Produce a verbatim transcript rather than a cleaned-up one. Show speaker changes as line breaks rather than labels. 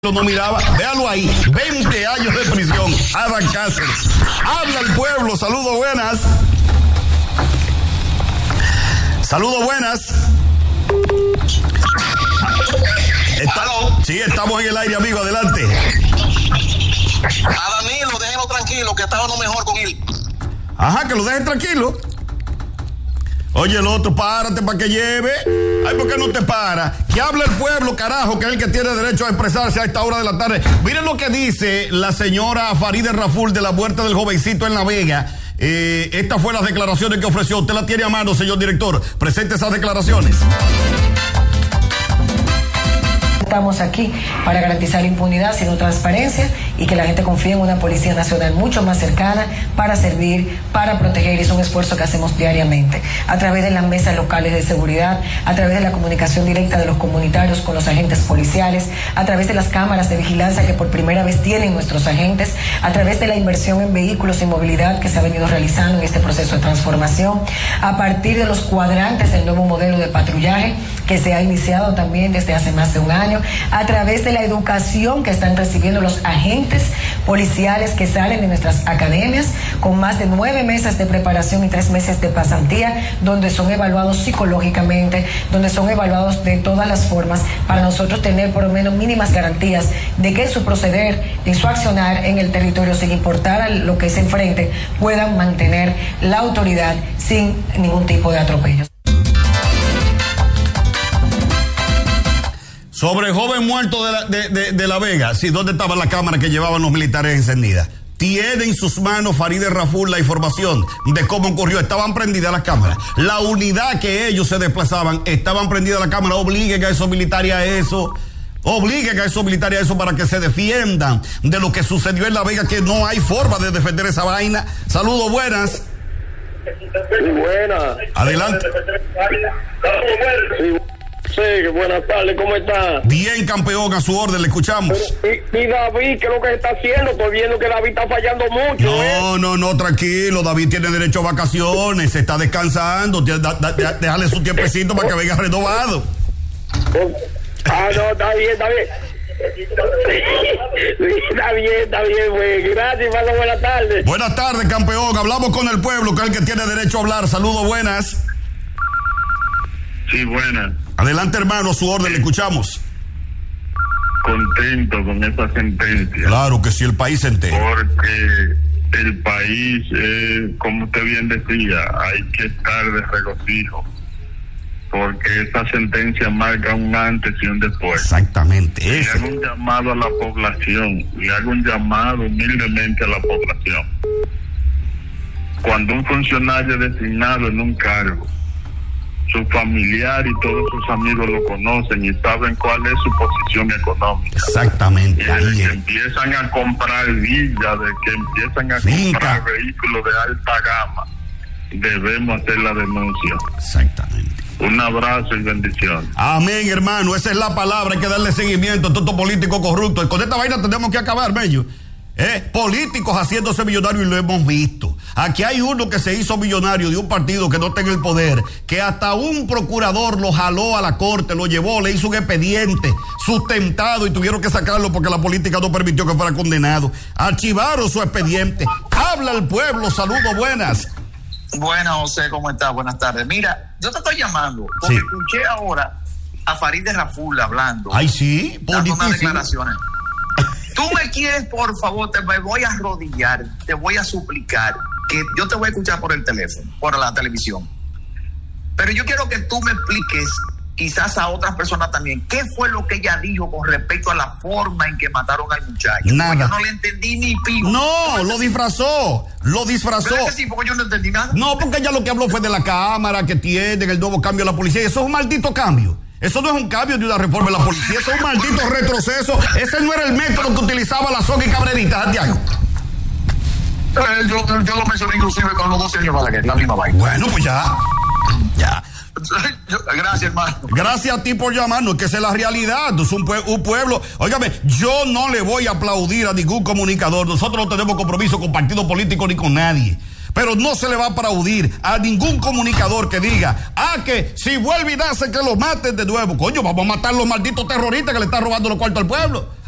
No miraba, véalo ahí, veinte años de prisión, Adán Cáceres. Habla el pueblo, saludos buenas. Saludos buenas. Está, sí, estamos en el aire, amigo, adelante.
A Danilo, déjenlo tranquilo, que estaba no mejor con él.
Ajá, que lo dejen tranquilo. Oye, el otro, párate para que lleve. Ay, ¿por qué no te para? Que hable el pueblo, carajo, que es el que tiene derecho a expresarse a esta hora de la tarde. Miren lo que dice la señora Farideh Raful de la muerte del jovencito en La Vega. Eh, estas fueron las declaraciones que ofreció. Usted la tiene a mano, señor director. Presente esas declaraciones.
Estamos aquí para garantizar impunidad, sino transparencia, y que la gente confíe en una Policía Nacional mucho más cercana para servir, para proteger, y es un esfuerzo que hacemos diariamente a través de las mesas locales de seguridad, a través de la comunicación directa de los comunitarios con los agentes policiales, a través de las cámaras de vigilancia que por primera vez tienen nuestros agentes, a través de la inversión en vehículos y movilidad que se ha venido realizando en este proceso de transformación, a partir de los cuadrantes del nuevo modelo de patrullaje que se ha iniciado también desde hace más de un año, a través de la educación que están recibiendo los agentes policiales que salen de nuestras academias con más de nueve meses de preparación y tres meses de pasantía, donde son evaluados psicológicamente, donde son evaluados de todas las formas, para nosotros tener por lo menos mínimas garantías de que su proceder, de su accionar en el territorio, sin importar a lo que se enfrente, puedan mantener la autoridad sin ningún tipo de atropellos.
Sobre el joven muerto de la, de, de, de la Vega, sí, ¿dónde estaba la cámara que llevaban los militares encendida? Tiene en sus manos Farideh Raful la información de cómo ocurrió. Estaban prendidas las cámaras. La unidad que ellos se desplazaban, estaban prendidas las cámaras. Obliguen a esos militares a eso. Obliguen a esos militares a eso para que se defiendan de lo que sucedió en La Vega, que no hay forma de defender esa vaina. Saludos, buenas.
Sí, buenas.
Adelante.
Sí. Sí, buenas tardes, ¿cómo está?
Bien, campeón, a su orden, le escuchamos.
Pero, y, y David, ¿qué es lo que está haciendo? Estoy viendo que David está fallando mucho.
No,
¿eh?
no, no, tranquilo, David tiene derecho a vacaciones, se está descansando, da, da, da, déjale su tiempecito para que venga renovado.
Ah, no, está bien, está bien. Está bien, está bien, güey. Gracias, pasa buenas tardes.
Buenas tardes, campeón, hablamos con el pueblo, que es el que tiene derecho a hablar. Saludos, buenas.
Sí, buenas.
Adelante, hermano, su orden, le escuchamos.
Contento con esta sentencia.
Claro que sí, el país entero.
Porque el país, eh, como usted bien decía, hay que estar de regocijo. Porque esta sentencia marca un antes y un después.
Exactamente.
Le
ese.
hago un llamado a la población, le hago un llamado humildemente a la población. Cuando un funcionario es designado en un cargo, su familiar y todos sus amigos lo conocen y saben cuál es su posición económica.
Exactamente.
Y desde
ahí
que
es.
empiezan a comprar villas, de que empiezan a
Finca.
comprar vehículos de alta gama, debemos hacer la denuncia.
Exactamente.
Un abrazo y bendición.
Amén, hermano, esa es la palabra, hay que darle seguimiento a todo estos políticos corruptos. Con esta vaina tenemos que acabar, bello. ¿Eh? Políticos haciéndose millonarios, y lo hemos visto. Aquí hay uno que se hizo millonario de un partido que no está en el poder, que hasta un procurador lo jaló a la corte, lo llevó, le hizo un expediente sustentado y tuvieron que sacarlo porque la política no permitió que fuera condenado. Archivaron su expediente. Habla el pueblo, saludos, buenas.
Buenas, José, ¿cómo estás? Buenas tardes. Mira, yo te estoy llamando porque
Sí.
escuché ahora a Farideh Raful hablando.
Ay, sí,
dando unas
politísimo.
declaraciones. Tú me quieres, por favor, te me voy a arrodillar, te voy a suplicar que yo te voy a escuchar por el teléfono, por la televisión. Pero yo quiero que tú me expliques, quizás a otras personas también, qué fue lo que ella dijo con respecto a la forma en que mataron al muchacho.
Nada.
Yo no le entendí ni pico.
No, lo disfrazó, lo disfrazó.
¿Verdad que sí? Porque yo no entendí nada.
No, porque ella lo que habló fue de la cámara que tiene, el nuevo cambio de la policía. Eso es un maldito cambio. Eso no es un cambio de una reforma de la policía, eso es un maldito retroceso. Ese no era el método que utilizaba la Zona y Cabrerita, Santiago.
Eh, yo, yo lo mencioné inclusive con los doce años Balaguer, la misma vaina.
Bueno, pues ya, ya.
Yo, gracias, hermano.
Gracias a ti por llamarnos, que esa es la realidad. Es un, pue- un pueblo. Óigame, yo no le voy a aplaudir a ningún comunicador. Nosotros no tenemos compromiso con partido político ni con nadie. Pero no se le va a aplaudir a ningún comunicador que diga, ah, que si vuelve y nace que lo maten de nuevo. Coño, vamos a matar a los malditos terroristas que le están robando los cuartos al pueblo.